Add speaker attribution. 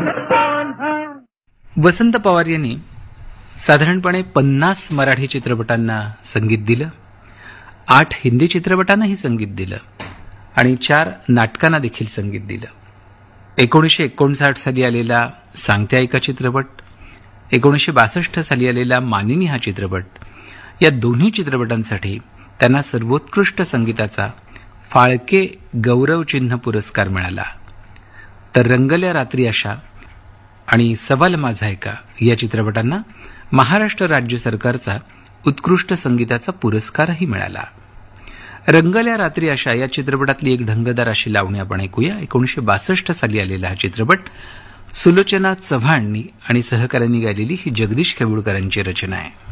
Speaker 1: वसंत पवार यांनी साधारणपणे 50 मराठी चित्रपटांना संगीत दिलं, 8 हिंदी चित्रपटांनाही संगीत दिलं आणि 4 नाटकांना देखील संगीत दिलं. 1959 साली आलेला सांगते ऐका चित्रपट, 1962 साली आलेला मानिनी हा चित्रपट, या दोन्ही चित्रपटांसाठी त्यांना सर्वोत्कृष्ट संगीताचा फाळके गौरवचिन्ह पुरस्कार मिळाला. तर रंगल्या रात्री आशा आणि सवाल माझा ऐका या चित्रपटांना महाराष्ट्र राज्य सरकारचा उत्कृष्ट संगीताचा पुरस्कारही मिळाला. रंगल्या रात्री आशा या चित्रपटातली एक ढंगदार अशी लावणी आपण ऐकूया. 1962 साली आलेला हा चित्रपट सुलोचना चव्हाण आणि सहकाऱ्यांनी गायलेली ही जगदीश खेबुडकरांची रचना आहे.